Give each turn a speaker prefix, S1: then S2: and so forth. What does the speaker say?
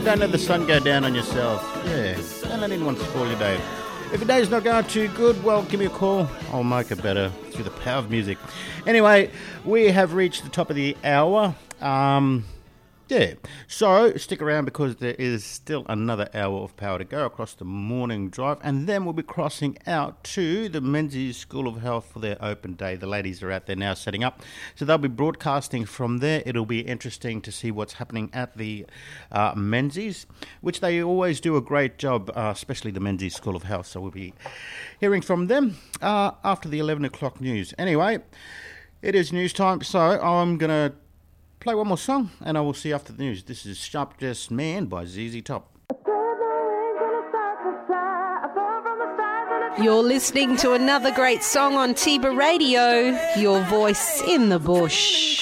S1: don't let the sun go down on yourself. Yeah, don't let anyone spoil your day. If your day's not going too good, well, give me a call. I'll make it better through the power of music. Anyway, we have reached the top of the hour. Yeah, so stick around because there is still another hour of power to go across the morning drive, and then we'll be crossing out to the Menzies School of Health for their open day. The ladies are out there now setting up, so they'll be broadcasting from there. It'll be interesting to see what's happening at the Menzies, which they always do a great job, especially the Menzies School of Health, so we'll be hearing from them after the 11 o'clock news. Anyway, it is news time, so I'm going to play one more song, and I will see you after the news. This is Sharp Dressed Man by ZZ Top.
S2: You're listening to another great song on Tiba Radio, your voice in the bush.